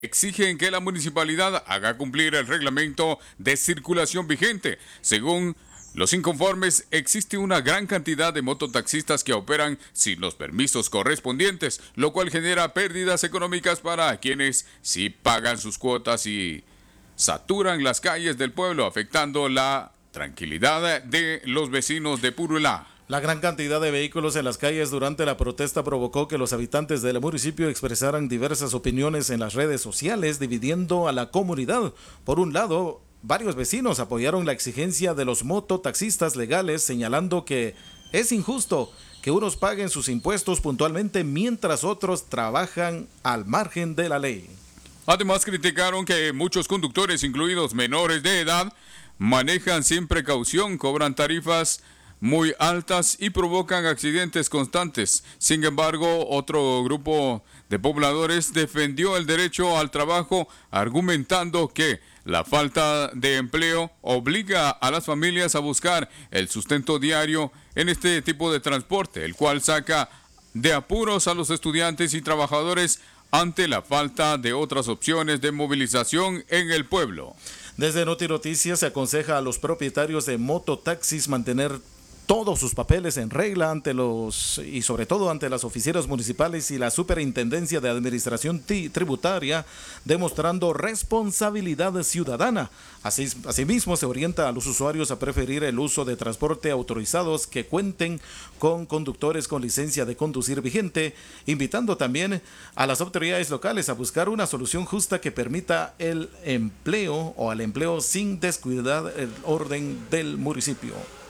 Exigen que la municipalidad haga cumplir el reglamento de circulación vigente. Según los inconformes, existe una gran cantidad de mototaxistas que operan sin los permisos correspondientes, lo cual genera pérdidas económicas para quienes sí pagan sus cuotas y saturan las calles del pueblo, afectando la tranquilidad de los vecinos de Purulá. La gran cantidad de vehículos en las calles durante la protesta provocó que los habitantes del municipio expresaran diversas opiniones en las redes sociales, dividiendo a la comunidad. Por un lado, varios vecinos apoyaron la exigencia de los mototaxistas legales, señalando que es injusto que unos paguen sus impuestos puntualmente mientras otros trabajan al margen de la ley. Además, criticaron que muchos conductores, incluidos menores de edad, manejan sin precaución, cobran tarifas muy altas y provocan accidentes constantes. Sin embargo, otro grupo de pobladores defendió el derecho al trabajo, argumentando que la falta de empleo obliga a las familias a buscar el sustento diario en este tipo de transporte, el cual saca de apuros a los estudiantes y trabajadores ante la falta de otras opciones de movilización en el pueblo. Desde Noti Noticias se aconseja a los propietarios de mototaxis mantener todos sus papeles en regla y sobre todo ante las oficinas municipales y la Superintendencia de Administración Tributaria, demostrando responsabilidad ciudadana. Asimismo, se orienta a los usuarios a preferir el uso de transporte autorizados que cuenten con conductores con licencia de conducir vigente, invitando también a las autoridades locales a buscar una solución justa que permita el empleo sin descuidar el orden del municipio.